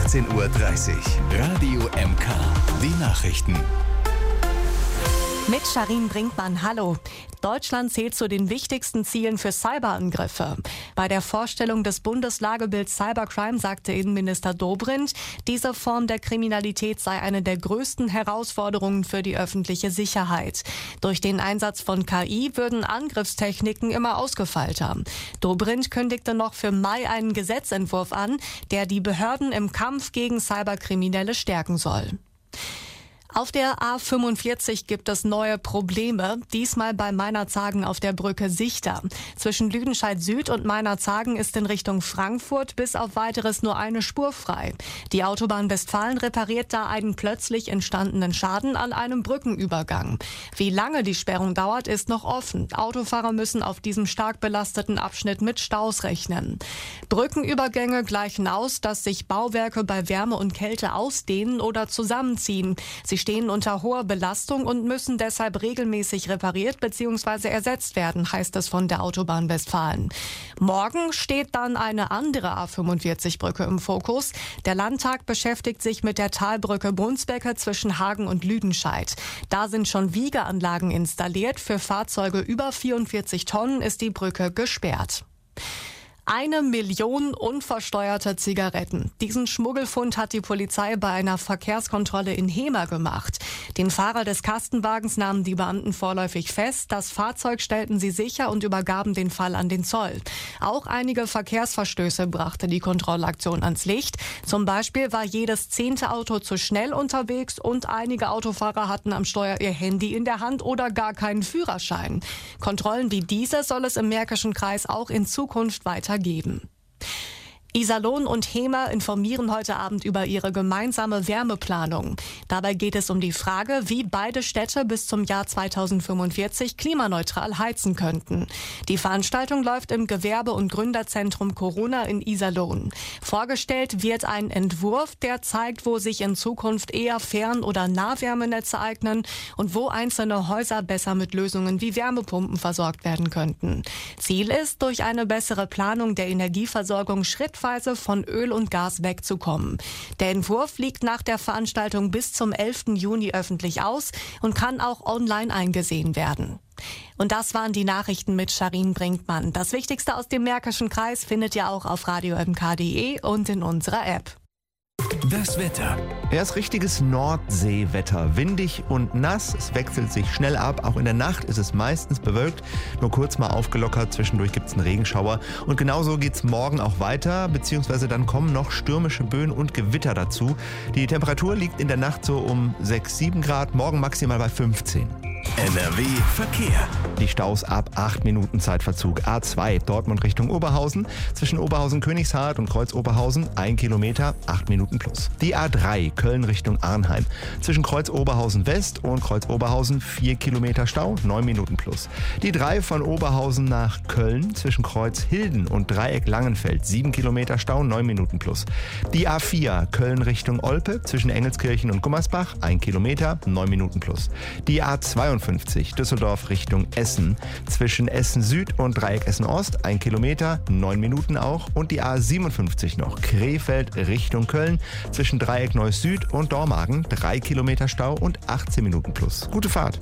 16:30 Uhr. Radio MK. Die Nachrichten. Mit Sharin Brinkmann, hallo. Deutschland zählt zu den wichtigsten Zielen für Cyberangriffe. Bei der Vorstellung des Bundeslagebilds Cybercrime sagte Innenminister Dobrindt, diese Form der Kriminalität sei eine der größten Herausforderungen für die öffentliche Sicherheit. Durch den Einsatz von KI würden Angriffstechniken immer ausgefeilter. Dobrindt kündigte noch für Mai einen Gesetzentwurf an, der die Behörden im Kampf gegen Cyberkriminelle stärken soll. Auf der A45 gibt es neue Probleme, diesmal bei Meinerzhagen auf der Brücke Sichter. Zwischen Lüdenscheid Süd und Meinerzhagen ist in Richtung Frankfurt bis auf Weiteres nur eine Spur frei. Die Autobahn Westfalen repariert da einen plötzlich entstandenen Schaden an einem Brückenübergang. Wie lange die Sperrung dauert, ist noch offen. Autofahrer müssen auf diesem stark belasteten Abschnitt mit Staus rechnen. Brückenübergänge gleichen aus, dass sich Bauwerke bei Wärme und Kälte ausdehnen oder zusammenziehen. Sie stehen unter hoher Belastung und müssen deshalb regelmäßig repariert bzw. ersetzt werden, heißt es von der Autobahn Westfalen. Morgen steht dann eine andere A45-Brücke im Fokus. Der Landtag beschäftigt sich mit der Talbrücke Brunsbecke zwischen Hagen und Lüdenscheid. Da sind schon Wiegeanlagen installiert. Für Fahrzeuge über 44 Tonnen ist die Brücke gesperrt. 1 Million unversteuerte Zigaretten. Diesen Schmuggelfund hat die Polizei bei einer Verkehrskontrolle in Hemer gemacht. Den Fahrer des Kastenwagens nahmen die Beamten vorläufig fest. Das Fahrzeug stellten sie sicher und übergaben den Fall an den Zoll. Auch einige Verkehrsverstöße brachte die Kontrollaktion ans Licht. Zum Beispiel war jedes 10. Auto zu schnell unterwegs und einige Autofahrer hatten am Steuer ihr Handy in der Hand oder gar keinen Führerschein. Kontrollen wie diese soll es im Märkischen Kreis auch in Zukunft weitergeben. Iserlohn und Hemer informieren heute Abend über ihre gemeinsame Wärmeplanung. Dabei geht es um die Frage, wie beide Städte bis zum Jahr 2045 klimaneutral heizen könnten. Die Veranstaltung läuft im Gewerbe- und Gründerzentrum Corona in Iserlohn. Vorgestellt wird ein Entwurf, der zeigt, wo sich in Zukunft eher Fern- oder Nahwärmenetze eignen und wo einzelne Häuser besser mit Lösungen wie Wärmepumpen versorgt werden könnten. Ziel ist, durch eine bessere Planung der Energieversorgung schrittweise von Öl und Gas wegzukommen. Der Entwurf liegt nach der Veranstaltung bis zum 11. Juni öffentlich aus und kann auch online eingesehen werden. Und das waren die Nachrichten mit Sharin Brinkmann. Das Wichtigste aus dem Märkischen Kreis findet ihr auch auf radiomk.de und in unserer App. Das Wetter. Erst richtiges Nordseewetter. Windig und nass. Es wechselt sich schnell ab. Auch in der Nacht ist es meistens bewölkt. Nur kurz mal aufgelockert. Zwischendurch gibt es einen Regenschauer. Und genauso geht es morgen auch weiter. Beziehungsweise dann kommen noch stürmische Böen und Gewitter dazu. Die Temperatur liegt in der Nacht so um 6-7 Grad. Morgen maximal bei 15. NRW Verkehr. Die Staus ab 8 Minuten Zeitverzug. A2 Dortmund Richtung Oberhausen. Zwischen Oberhausen-Königshardt und Kreuz-Oberhausen 1 Kilometer, 8 Minuten plus. Die A3 Köln Richtung Arnheim. Zwischen Kreuz-Oberhausen West und Kreuz-Oberhausen 4 Kilometer Stau, 9 Minuten plus. Die 3 von Oberhausen nach Köln. Zwischen Kreuz-Hilden und Dreieck Langenfeld 7 Kilometer Stau, 9 Minuten plus. Die A4 Köln Richtung Olpe. Zwischen Engelskirchen und Gummersbach 1 Kilometer, 9 Minuten plus. Die A52 Düsseldorf Richtung Essen. Zwischen Essen Süd und Dreieck Essen Ost 1 Kilometer, 9 Minuten auch. Und die A57 noch Krefeld Richtung Köln. Zwischen Dreieck Neuss Süd und Dormagen 3 Kilometer Stau und 18 Minuten plus. Gute Fahrt.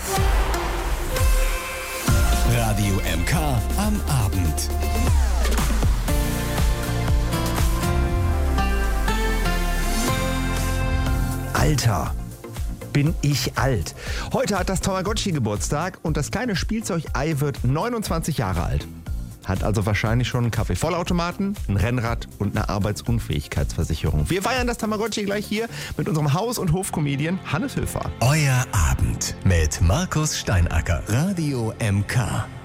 Radio MK am Abend. Alter. Bin ich alt. Heute hat das Tamagotchi Geburtstag und das kleine Spielzeug-Ei wird 29 Jahre alt. Hat also wahrscheinlich schon einen Kaffee-Vollautomaten, ein Rennrad und eine Arbeitsunfähigkeitsversicherung. Wir feiern das Tamagotchi gleich hier mit unserem Haus- und Hofcomedian Hannes Höfer. Euer Abend mit Markus Steinacker. Radio MK.